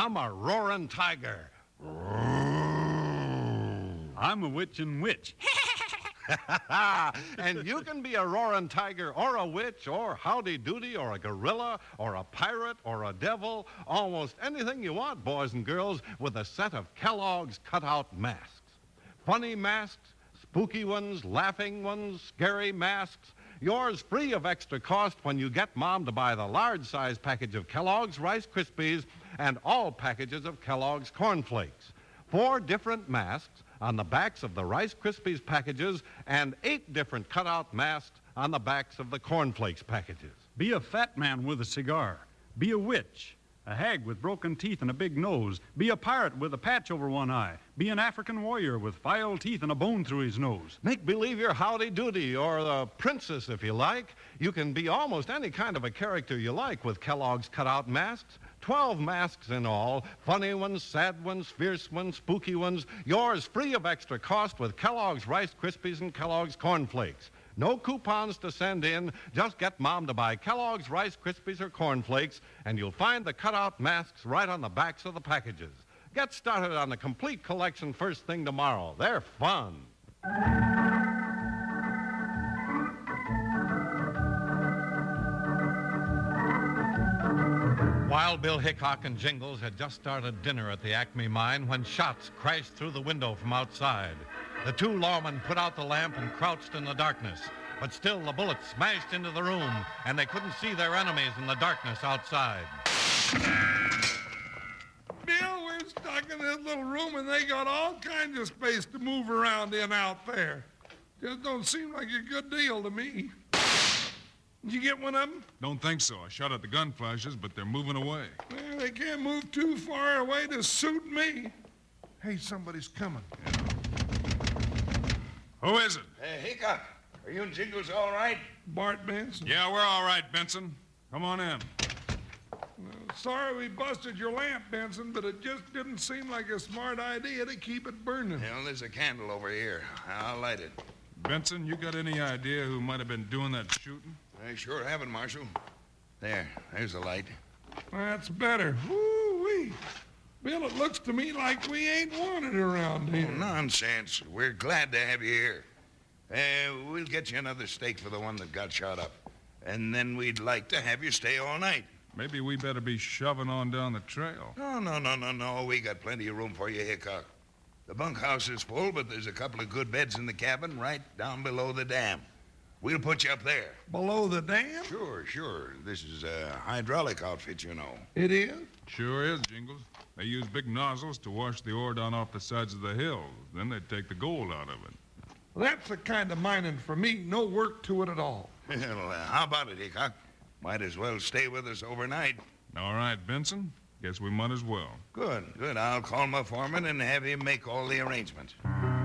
I'm a roaring tiger. I'm a witch and witch. And you can be a roaring tiger or a witch or howdy doody or a gorilla or a pirate or a devil, almost anything you want, boys and girls, with a set of Kellogg's cutout masks. Funny masks, spooky ones, laughing ones, scary masks. Yours free of extra cost when you get Mom to buy the large-size package of Kellogg's Rice Krispies and all packages of Kellogg's Corn Flakes. 4 different masks on the backs of the Rice Krispies packages and 8 different cutout masks on the backs of the Corn Flakes packages. Be a fat man with a cigar. Be a witch. A hag with broken teeth and a big nose. Be a pirate with a patch over one eye. Be an African warrior with filed teeth and a bone through his nose. Make believe you're Howdy Doody or the princess if you like. You can be almost any kind of a character you like with Kellogg's cutout masks. 12 masks in all. Funny ones, sad ones, fierce ones, spooky ones. Yours free of extra cost with Kellogg's Rice Krispies and Kellogg's Corn Flakes. No coupons to send in. Just get Mom to buy Kellogg's Rice Krispies or Corn Flakes, and you'll find the cutout masks right on the backs of the packages. Get started on the complete collection first thing tomorrow. They're fun. Wild Bill Hickok and Jingles had just started dinner at the Acme mine when shots crashed through the window from outside. The 2 lawmen put out the lamp and crouched in the darkness. But still, the bullets smashed into the room, and they couldn't see their enemies in the darkness outside. Bill, we're stuck in this little room, and they got all kinds of space to move around in out there. Just don't seem like a good deal to me. Did you get one of them? Don't think so. I shot at the gun flashes, but they're moving away. Well, they can't move too far away to suit me. Hey, somebody's coming. Who is it? Hey, Hickok, are you and Jingles all right? Bart Benson. Yeah, we're all right, Benson. Come on in. Sorry we busted your lamp, Benson, but it just didn't seem like a smart idea to keep it burning. Well, there's a candle over here. I'll light it. Benson, you got any idea who might have been doing that shooting? I sure haven't, Marshal. There's the light. That's better. Woo-wee. Bill, it looks to me like we ain't wanted around here. Oh, nonsense. We're glad to have you here. We'll get you another steak for the one that got shot up. And then we'd like to have you stay all night. Maybe we better be shoving on down the trail. No. We got plenty of room for you, Hickok. The bunkhouse is full, but there's a couple of good beds in the cabin right down below the dam. We'll put you up there. Below the dam? Sure. This is a hydraulic outfit, you know. It is? Sure is, Jingles. They use big nozzles to wash the ore down off the sides of the hills. Then they take the gold out of it. Well, that's the kind of mining for me. No work to it at all. Well, how about it, Hickok? Might as well stay with us overnight. All right, Benson. Guess we might as well. Good. I'll call my foreman and have him make all the arrangements.